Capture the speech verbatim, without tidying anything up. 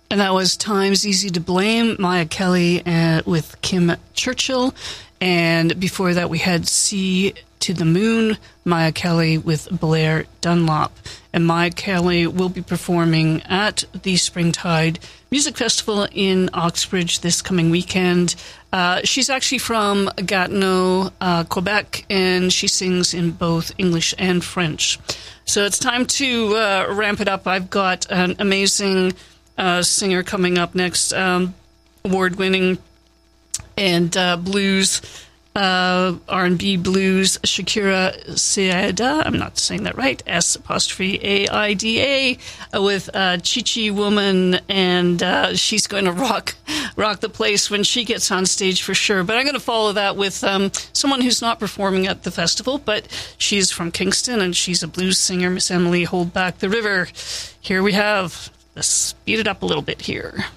And that was Time's Easy to Blame, Maya Kelly uh, with Kim Churchill. And before that, we had Sea to the Moon, Maya Kelly with Blair Dunlop. And Maya Kelly will be performing at the Springtide Music Festival in Oxbridge this coming weekend. Uh, she's actually from Gatineau, uh, Quebec, and she sings in both English and French. So it's time to uh, ramp it up. I've got an amazing uh, singer coming up next, um, award-winning and uh, blues, uh, R and B blues, Shakira Saida. I'm not saying that right. S apostrophe A I D A uh, with uh, Chi-Chi Woman, and uh, she's going to rock rock the place when she gets on stage for sure. But I'm going to follow that with um, someone who's not performing at the festival, but she's from Kingston and she's a blues singer, Miss Emily Hold Back the River. Here we have. Let's speed it up a little bit here.